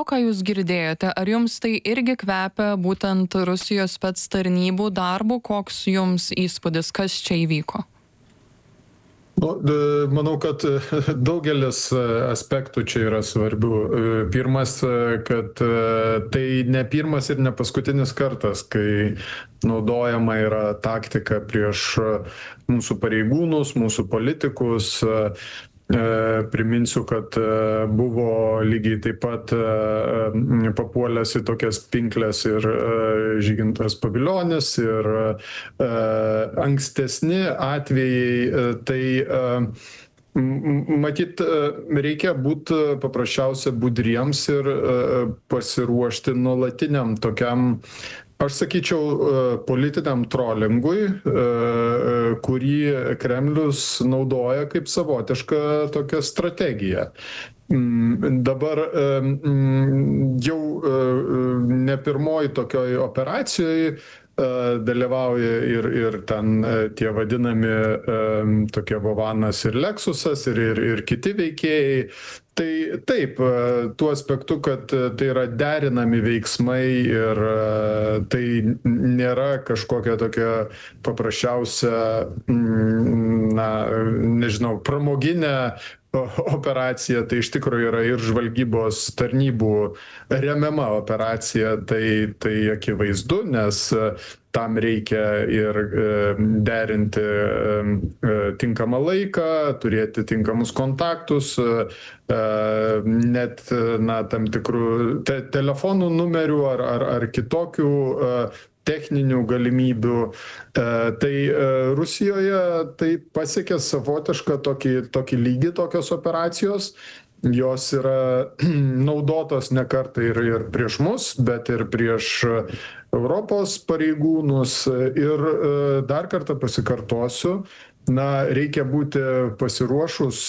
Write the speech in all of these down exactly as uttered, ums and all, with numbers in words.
ką jūs girdėjote, ar jums tai irgi kvepia būtent Rusijos spec tarnybų darbu? Koks jums įspūdis, kas čia įvyko? Nu, manau, kad daugelis aspektų čia yra svarbių. Pirmas, kad tai ne pirmas ir ne paskutinis kartas, kai naudojama yra taktika prieš mūsų pareigūnus, mūsų politikus. Priminsiu, kad buvo lygiai taip pat papuolęs į tokias pinkles ir Žygintas Pavilionis, ir ankstesni atvejai. Tai matyt, reikia būti paprasčiausia budriems ir pasiruošti nuolatiniam tokiam, aš sakyčiau, politiniam trolingui, kurį Kremlius naudoja kaip savotišką tokią strategiją. Dabar jau ne pirmoji tokioj operacijoj dalyvauja ir, ir ten tie vadinami tokie Vovanas ir Leksusas ir, ir, ir kiti veikėjai. Tai taip, tuo aspektu, kad tai yra derinami veiksmai ir tai nėra kažkokia tokia paprasčiausia, na, nežinau, pramoginė operacija, tai iš tikrųjų yra ir žvalgybos tarnybų remiama operacija, tai, tai akivaizdu, nes tam reikia ir derinti tinkamą laiką, turėti tinkamus kontaktus, net na, tam tikrų te, telefonų numerių ar, ar, ar kitokių techninių galimybių. Tai Rusijoje tai pasiekė savotišką tokį, tokį lygį tokios operacijos. Jos yra naudotos ne kartą ir, ir prieš mus, bet ir prieš Europos pareigūnus. Ir dar kartą pasikartosiu, na, reikia būti pasiruošus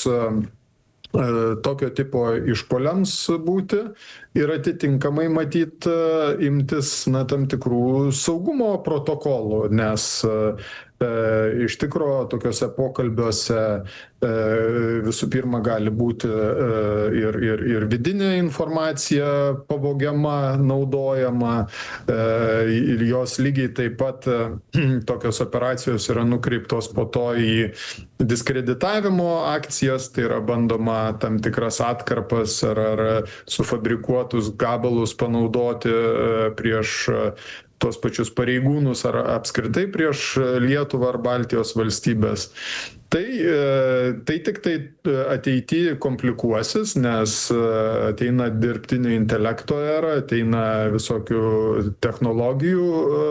tokio tipo išpoliams būti ir atitinkamai matyt imtis na, tam tikrų saugumo protokolų, nes e, iš tikro tokiuose pokalbiuose e, visų pirma gali būti e, ir, ir, ir vidinė informacija pavogiama, naudojama e, ir jos lygiai taip pat e, tokios operacijos yra nukreiptos po to į diskreditavimo akcijas, tai yra bandoma tam tikras atkarpas ar, ar sufabrikuotus gabalus panaudoti prieš tos pačius pareigūnus ar apskritai prieš Lietuvą ar Baltijos valstybės. Tai, tai tik tai ateityje komplikuosis, nes ateina dirbtinio intelekto era, ateina visokių technologijų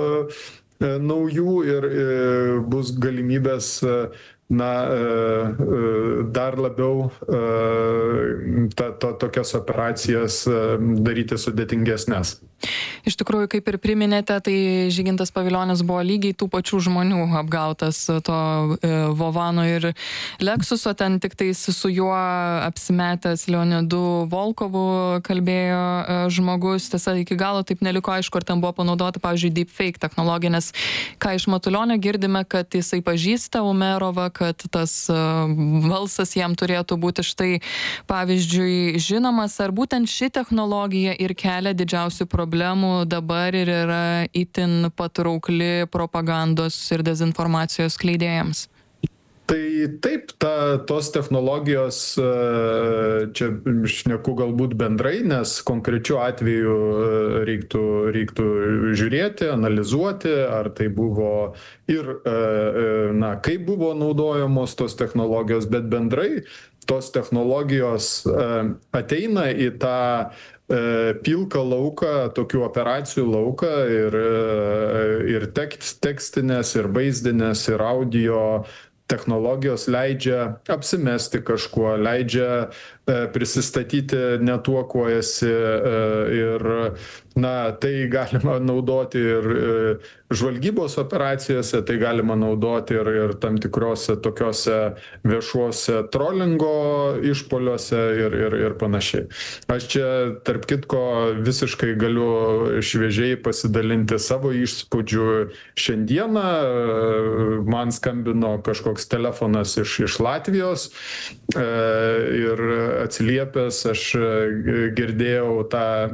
naujų ir bus galimybės na, dar labiau ta, to, tokias operacijas daryti sudėtingesnės. Iš tikrųjų, kaip ir priminėte, tai Žygintas Pavilionis buvo lygiai tų pačių žmonių apgautas to Vovano ir Leksuso, ten tik tais su juo apsimetęs Leonidu Volkovu kalbėjo žmogus. Tiesa, iki galo taip neliko aišku, ar ten buvo panaudota, pavyzdžiui, deepfake technologija, nes ką iš Matulionio girdime, kad jisai pažįsta Umerovą, kad tas balsas jam turėtų būti štai, pavyzdžiui, žinomas. Ar būtent ši technologija ir kelia didžiausių problemų dabar ir yra itin patraukli propagandos ir dezinformacijos skleidėjams? Tai taip, ta, tos technologijos, čia šneku galbūt bendrai, nes konkrečiu atveju reiktų, reiktų žiūrėti, analizuoti, ar tai buvo ir, na, kaip buvo naudojamos tos technologijos, bet bendrai tos technologijos ateina į tą pilką lauką, tokių operacijų lauką ir, ir tekst, tekstinės, ir vaizdinės, ir audio technologijos leidžia apsimesti kažkuo, leidžia prisistatyti ne tuo, kuo esi ir, na, tai galima naudoti ir žvalgybos operacijose, tai galima naudoti ir, ir tam tikrose tokiose viešuose trolingo išpoliuose ir, ir, ir panašiai. Aš čia, tarp kitko, visiškai galiu šviežiai pasidalinti savo įspūdžių šiandieną. Man skambino kažkoks telefonas iš, iš Latvijos ir atsiliepęs aš girdėjau tą